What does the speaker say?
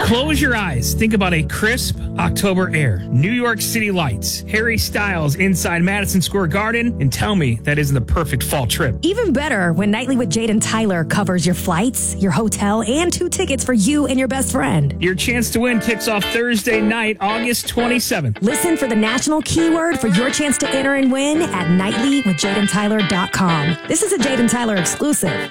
Close your eyes. Think about a crisp October air, New York City lights, Harry Styles inside Madison Square Garden, and tell me that isn't the perfect fall trip. Even better when Nightly with Jade and Tyler covers your flights, your hotel, and 2 tickets for you and your best friend. Your chance to win kicks off Thursday night, August 27th. Listen for the national keyword for your chance to enter and win at nightlywithjadeandtyler.com. This is a Jade and Tyler exclusive.